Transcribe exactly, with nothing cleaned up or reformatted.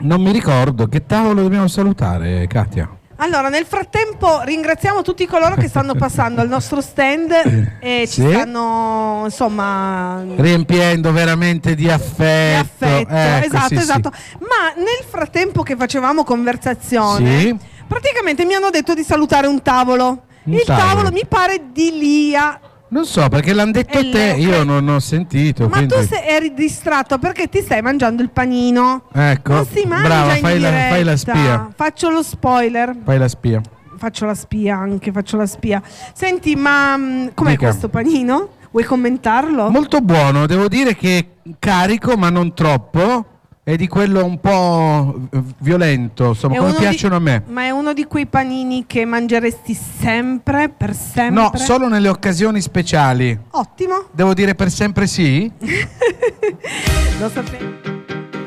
Non mi ricordo che tavolo dobbiamo salutare, Katia. Allora, nel frattempo ringraziamo tutti coloro che stanno passando al nostro stand e Sì. ci stanno, insomma, Riempiendo veramente di affetto. di affetto. Ecco, esatto, sì, esatto. Ma nel frattempo che facevamo conversazione, Sì. praticamente mi hanno detto di salutare un tavolo. Un Il tavolo. tavolo mi pare di Lia. Non so, perché l'hanno detto E a te, lei- io non ho sentito. Ma quindi... tu sei, eri distratto perché ti stai mangiando il panino. Ecco, Non si mangia brava, in fai la, diretta. fai la spia. Faccio lo spoiler. Fai la spia. Faccio la spia anche, faccio la spia. Senti, ma mh, com'è Dica. questo panino? Vuoi commentarlo? Molto buono, devo dire che è carico, ma non troppo. È di quello un po' violento, insomma, È come uno di- piacciono a me. Ma è uno di quei panini che mangeresti sempre, per sempre? No, solo nelle occasioni speciali. Ottimo. Devo dire per sempre sì? Lo sapevo.